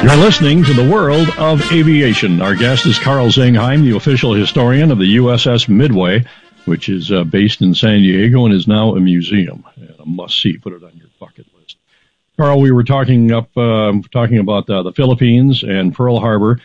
You're listening to the World of Aviation. Our guest is Carl Zingheim, the official historian of the USS Midway, which is based in San Diego and is now a museum. A must-see. Put it on your bucket list. Carl, we were talking about the Philippines and Pearl Harbor.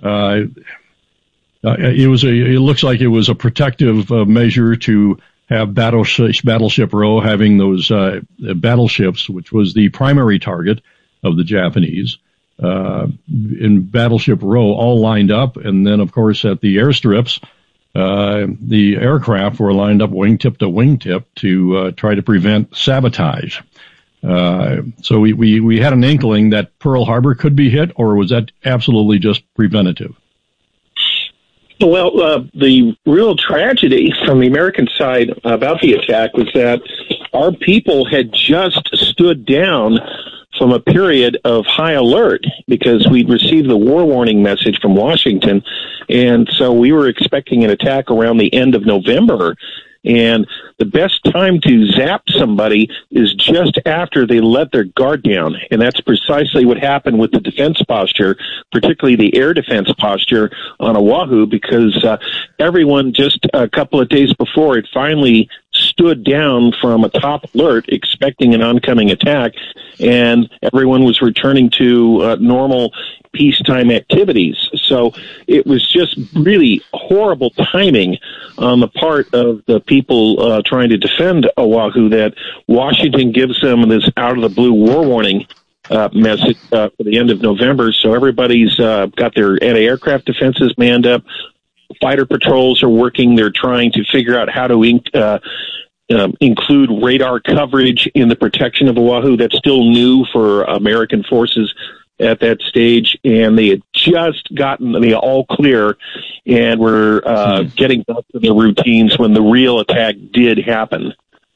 It looks like it was a protective measure to have Battleship Row having those battleships, which was the primary target of the Japanese. In Battleship Row, all lined up, and then, of course, at the airstrips, the aircraft were lined up wingtip to wingtip to try to prevent sabotage. So we had an inkling that Pearl Harbor could be hit, or was that absolutely just preventative? Well, the real tragedy from the American side about the attack was that our people had just stood down from a period of high alert because we'd received the war warning message from Washington, and so we were expecting an attack around the end of November. And the best time to zap somebody is just after they let their guard down. And that's precisely what happened with the defense posture, particularly the air defense posture on Oahu, because everyone just a couple of days before had finally stood down from a top alert expecting an oncoming attack, and everyone was returning to normal peacetime activities. So it was just really horrible timing on the part of the people trying to defend Oahu that Washington gives them this out-of-the-blue war warning message for the end of November. So everybody's got their anti-aircraft defenses manned up. Fighter patrols are working. They're trying to figure out how to include radar coverage in the protection of Oahu. That's still new for American forces at that stage, and they had just gotten the all clear and were getting back to their routines when the real attack did happen.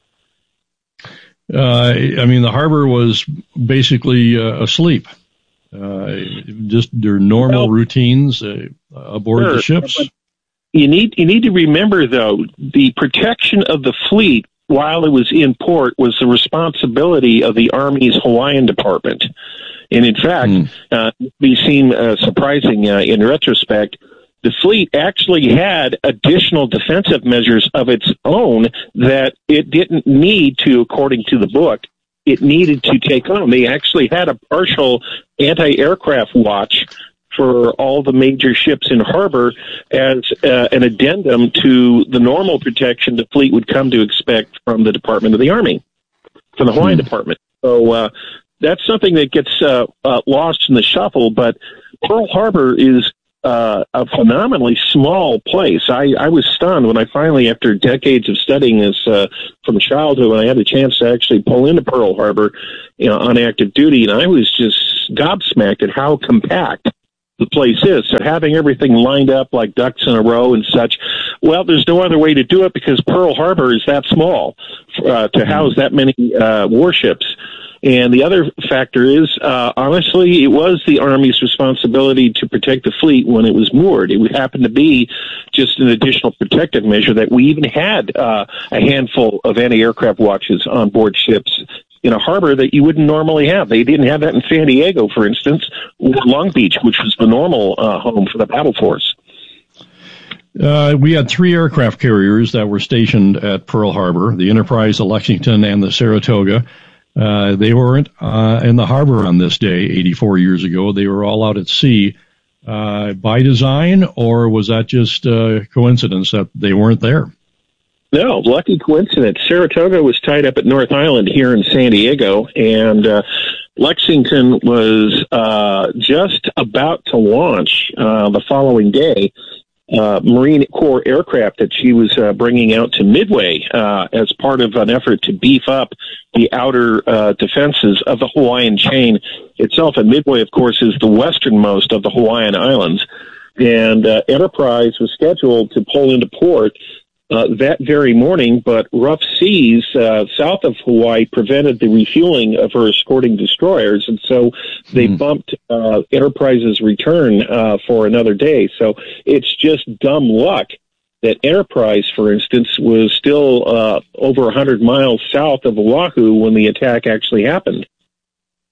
The harbor was basically asleep. Just their normal routines aboard the ships. You need to remember, though, the protection of the fleet while it was in port was the responsibility of the Army's Hawaiian Department. And in fact, it may seem surprising in retrospect, the fleet actually had additional defensive measures of its own that it didn't need to, according to the book, it needed to take on. They actually had a partial anti-aircraft watch for all the major ships in harbor as an addendum to the normal protection the fleet would come to expect from the Department of the Army, from the Hawaiian Department. So that's something that gets lost in the shuffle, but Pearl Harbor is a phenomenally small place. I was stunned when I finally, after decades of studying this from childhood, when I had a chance to actually pull into Pearl Harbor on active duty, and I was just gobsmacked at how compact the place is. So having everything lined up like ducks in a row and such, well, there's no other way to do it because Pearl Harbor is that small to house that many warships. And the other factor is, honestly, it was the Army's responsibility to protect the fleet when it was moored. It would happen to be just an additional protective measure that we even had a handful of anti-aircraft watches on board ships in a harbor that you wouldn't normally have. They didn't have that in San Diego, for instance, or Long Beach, which was the normal home for the battle force. We had 3 aircraft carriers that were stationed at Pearl Harbor, the Enterprise, the Lexington, and the Saratoga. They weren't in the harbor on this day 84 years ago. They were all out at sea by design, or was that just coincidence that they weren't there? No, lucky coincidence. Saratoga was tied up at North Island here in San Diego, and Lexington was just about to launch the following day. Marine Corps aircraft that she was bringing out to Midway as part of an effort to beef up the outer defenses of the Hawaiian chain itself. And Midway, of course, is the westernmost of the Hawaiian Islands. And Enterprise was scheduled to pull into port that very morning, but rough seas south of Hawaii prevented the refueling of her escorting destroyers, and so they bumped Enterprise's return for another day. So it's just dumb luck that Enterprise, for instance, was still over 100 miles south of Oahu when the attack actually happened.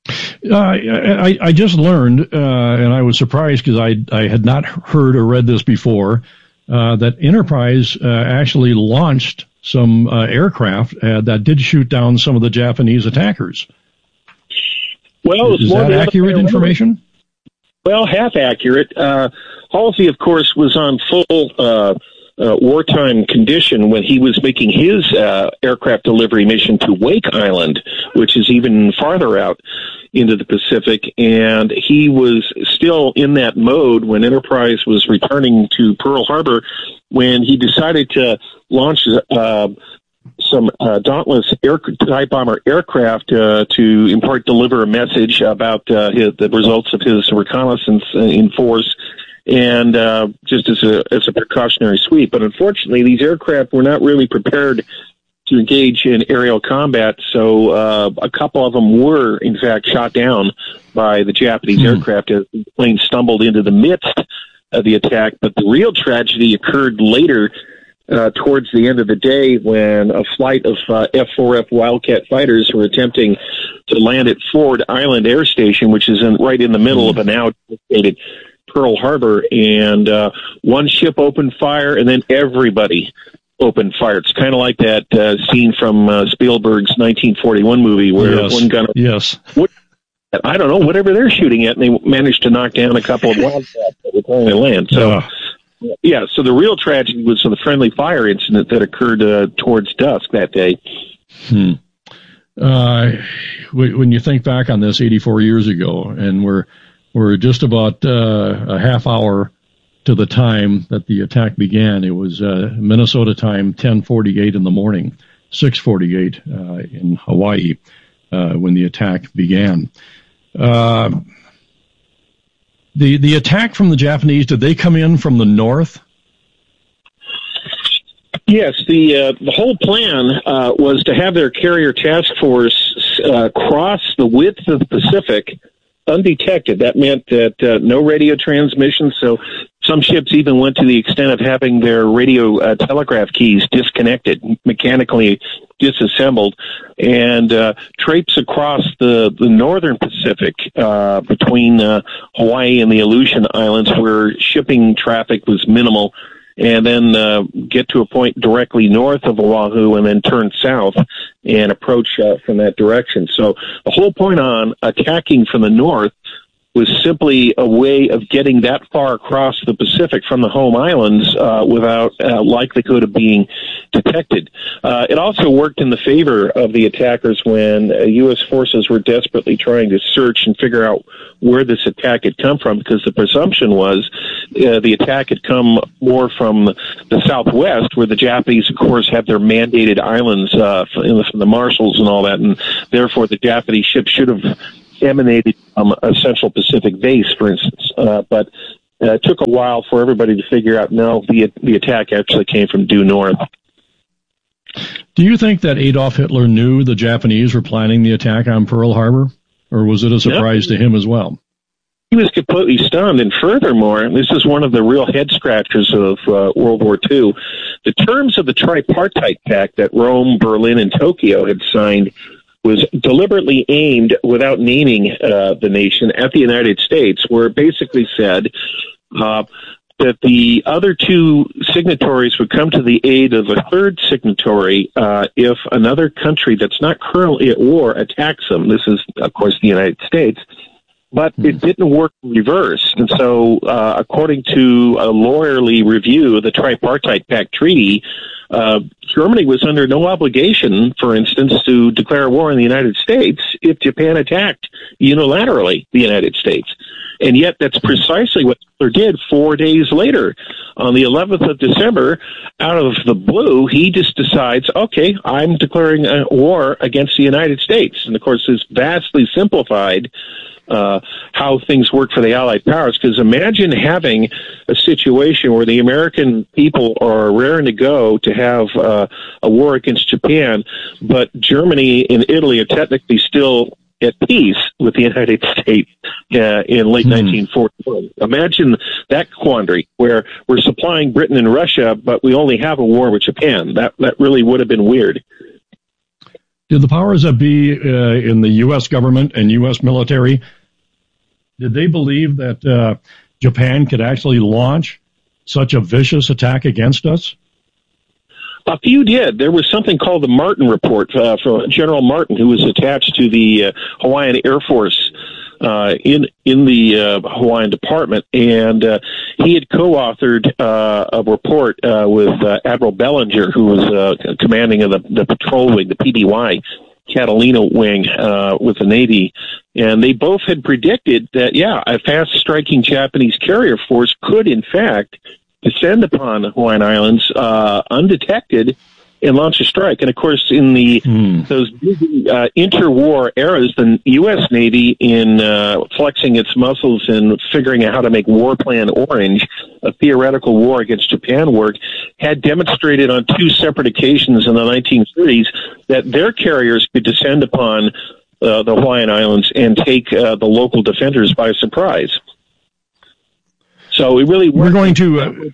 I just learned, and I was surprised because I had not heard or read this before, that Enterprise actually launched some aircraft that did shoot down some of the Japanese attackers. Well, is that accurate information? Well, half accurate. Halsey, of course, was on full wartime condition when he was making his aircraft delivery mission to Wake Island, which is even farther out into the Pacific, and he was still in that mode when Enterprise was returning to Pearl Harbor when he decided to launch some Dauntless type bomber aircraft to in part deliver a message about the results of his reconnaissance in force, and just as a precautionary sweep. But unfortunately, these aircraft were not really prepared to engage in aerial combat, so a couple of them were, in fact, shot down by the Japanese aircraft as the plane stumbled into the midst of the attack. But the real tragedy occurred later, towards the end of the day, when a flight of F-4F Wildcat fighters were attempting to land at Ford Island Air Station, which is right in the middle of a now devastated Pearl Harbor, and one ship opened fire, and then everybody opened fire. It's kind of like that scene from Spielberg's 1941 movie where one gunner... Yes. I don't know, whatever they're shooting at, and they managed to knock down a couple of Wildcats that were trying to land. So, so the real tragedy was the friendly fire incident that occurred towards dusk that day. When you think back on this 84 years ago, and we're just about a half hour to the time that the attack began. It was Minnesota time, 10:48 in the morning, 6:48 in Hawaii when the attack began. The attack from the Japanese, did they come in from the north? Yes, the whole plan was to have their carrier task force cross the width of the Pacific undetected. That meant that no radio transmission, so some ships even went to the extent of having their radio telegraph keys disconnected, mechanically disassembled, and traipse across the northern Pacific between Hawaii and the Aleutian Islands, where shipping traffic was minimal, and then get to a point directly north of Oahu and then turn south and approach from that direction. So the whole point on attacking from the north was simply a way of getting that far across the Pacific from the home islands without likelihood of being detected. It also worked in the favor of the attackers when U.S. forces were desperately trying to search and figure out where this attack had come from, because the presumption was the attack had come more from the southwest, where the Japanese, of course, have their mandated islands from the Marshalls and all that, and therefore the Japanese ships should have emanated from a Central Pacific base, for instance. But it took a while for everybody to figure out, no, the attack actually came from due north. Do you think that Adolf Hitler knew the Japanese were planning the attack on Pearl Harbor, or was it a surprise to him as well? He was completely stunned, and furthermore, this is one of the real head-scratchers of World War II, the terms of the tripartite pact that Rome, Berlin, and Tokyo had signed was deliberately aimed, without naming the nation, at the United States, where it basically said that the other two signatories would come to the aid of a third signatory if another country that's not currently at war attacks them. This is, of course, the United States. But it didn't work in reverse. And so, according to a lawyerly review of the Tripartite Pact Treaty, Germany was under no obligation, for instance, to declare war on the United States if Japan attacked unilaterally the United States. And yet that's precisely what Hitler did 4 days later. On the 11th of December, out of the blue, he just decides, okay, I'm declaring a war against the United States. And, of course, this vastly simplified how things work for the Allied powers, because imagine having a situation where the American people are raring to go to have a war against Japan, but Germany and Italy are technically still at peace with the United States in late 1941. Imagine that quandary, where we're supplying Britain and Russia, but we only have a war with Japan. That really would have been weird. Did the powers that be in the U.S. government and U.S. military, did they believe that Japan could actually launch such a vicious attack against us? A few did. There was something called the Martin Report from General Martin, who was attached to the Hawaiian Air Force in the Hawaiian Department, and he had co-authored a report with Admiral Bellinger, who was commanding of the patrol wing, the PBY Catalina wing with the Navy, and they both had predicted that, a fast-striking Japanese carrier force could, in fact, descend upon the Hawaiian Islands undetected and launch a strike. And of course, in those busy interwar eras, the U.S. Navy, in flexing its muscles and figuring out how to make War Plan Orange, a theoretical war against Japan, work, had demonstrated on two separate occasions in the 1930s that their carriers could descend upon the Hawaiian Islands and take the local defenders by surprise. So it really we're going to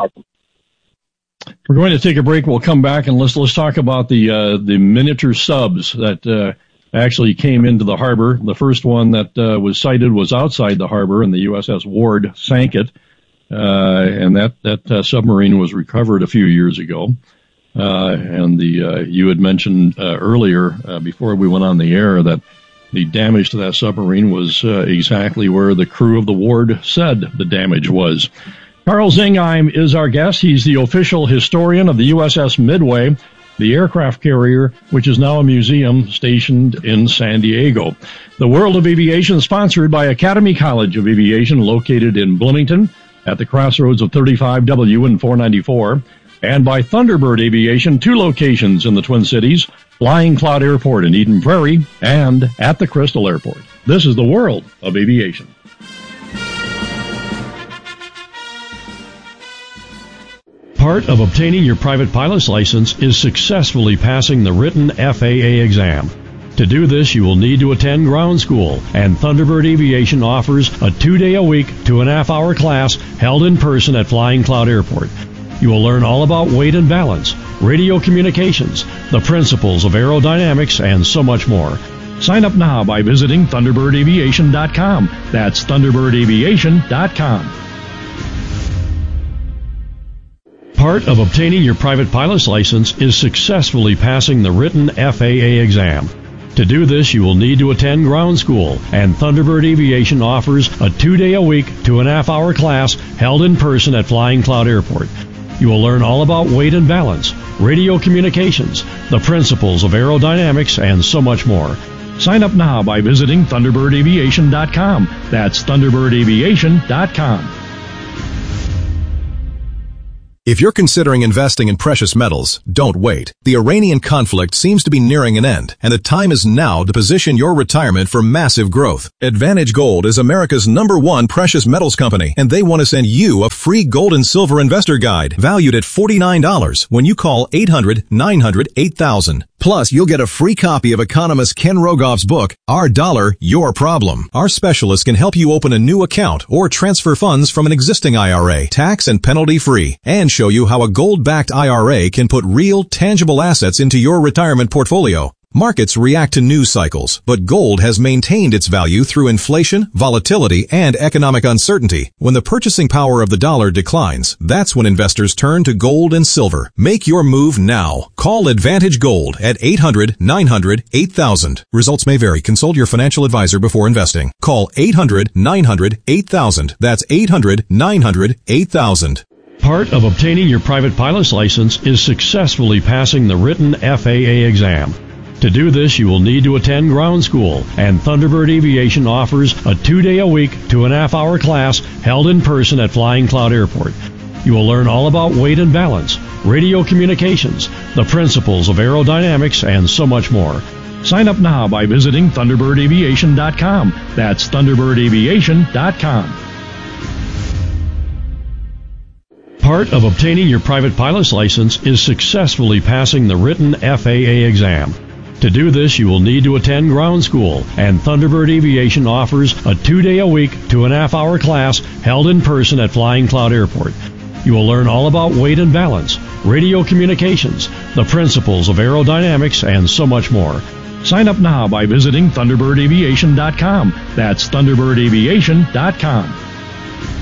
take a break. We'll come back and let's talk about the miniature subs that actually came into the harbor. The first one that was sighted was outside the harbor, and the USS Ward sank it, and that submarine was recovered a few years ago. And you had mentioned earlier before we went on the air that the damage to that submarine was exactly where the crew of the Ward said the damage was. Carl Zingheim is our guest. He's the official historian of the USS Midway, the aircraft carrier, which is now a museum stationed in San Diego. The World of Aviation, sponsored by Academy College of Aviation, located in Bloomington at the crossroads of 35W and 494, and by Thunderbird Aviation, 2 locations in the Twin Cities, Flying Cloud Airport in Eden Prairie, and at the Crystal Airport. This is the World of Aviation. Part of obtaining your private pilot's license is successfully passing the written FAA exam. To do this, you will need to attend ground school, and Thunderbird Aviation offers a 2-day-a-week, 2.5-hour class held in person at Flying Cloud Airport. You will learn all about weight and balance, radio communications, the principles of aerodynamics, and so much more. Sign up now by visiting ThunderbirdAviation.com. That's ThunderbirdAviation.com. Part of obtaining your private pilot's license is successfully passing the written FAA exam. To do this, you will need to attend ground school, and Thunderbird Aviation offers a 2-day-a-week, 2.5-hour class held in person at Flying Cloud Airport. You will learn all about weight and balance, radio communications, the principles of aerodynamics, and so much more. Sign up now by visiting ThunderbirdAviation.com. That's ThunderbirdAviation.com. If you're considering investing in precious metals, don't wait. The Iranian conflict seems to be nearing an end, and the time is now to position your retirement for massive growth. Advantage Gold is America's #1 precious metals company, and they want to send you a free gold and silver investor guide valued at $49 when you call 800-900-8000. Plus, you'll get a free copy of economist Ken Rogoff's book, Our Dollar, Your Problem. Our specialists can help you open a new account or transfer funds from an existing IRA, tax and penalty free, and show you how a gold-backed IRA can put real, tangible assets into your retirement portfolio. Markets react to news cycles, but gold has maintained its value through inflation, volatility, and economic uncertainty. When the purchasing power of the dollar declines, that's when investors turn to gold and silver. Make your move now. Call Advantage Gold at 800-900-8000. Results may vary. Consult your financial advisor before investing. Call 800-900-8000. That's 800-900-8000. Part of obtaining your private pilot's license is successfully passing the written FAA exam. To do this, you will need to attend ground school, and Thunderbird Aviation offers a 2-day-a-week, 2.5-hour class held in person at Flying Cloud Airport. You will learn all about weight and balance, radio communications, the principles of aerodynamics, and so much more. Sign up now by visiting ThunderbirdAviation.com. That's ThunderbirdAviation.com. Part of obtaining your private pilot's license is successfully passing the written FAA exam. To do this, you will need to attend ground school, and Thunderbird Aviation offers a 2-day-a-week, 2.5-hour class held in person at Flying Cloud Airport. You will learn all about weight and balance, radio communications, the principles of aerodynamics, and so much more. Sign up now by visiting ThunderbirdAviation.com. That's ThunderbirdAviation.com.